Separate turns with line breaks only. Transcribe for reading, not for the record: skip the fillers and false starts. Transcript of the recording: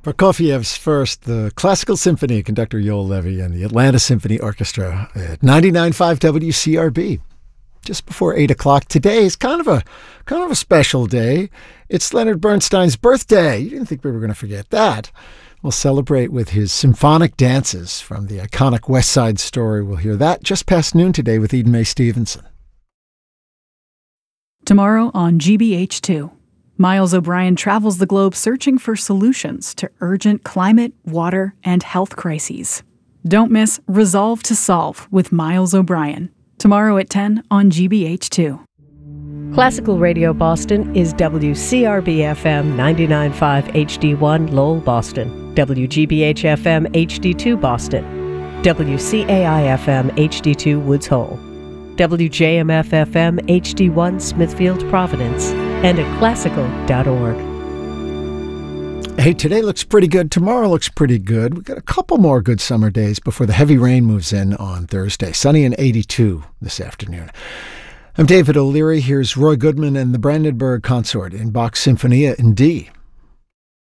Prokofiev's first, the Classical Symphony, conductor Yoel Levy, and the Atlanta Symphony Orchestra at 99.5 WCRB. Just before 8 o'clock. Today is kind of a special day. It's Leonard Bernstein's birthday. You didn't think we were going to forget that. We'll celebrate with his symphonic dances from the iconic West Side Story. We'll hear that just past noon today with Eden Mae Stevenson.
Tomorrow on GBH2, Miles O'Brien travels the globe searching for solutions to urgent climate, water, and health crises. Don't miss Resolve to Solve with Miles O'Brien. Tomorrow at 10 on GBH2.
Classical Radio Boston is WCRB-FM 99.5 HD1 Lowell, Boston, WGBH-FM HD2 Boston, WCAI-FM HD2 Woods Hole, WJMF-FM HD1 Smithfield, Providence, and at classical.org.
Hey, today looks pretty good. Tomorrow looks pretty good. We've got a couple more good summer days before the heavy rain moves in on Thursday. Sunny and 82 this afternoon. I'm David O'Leary. Here's Roy Goodman and the Brandenburg Consort in Bach's Sinfonia in D.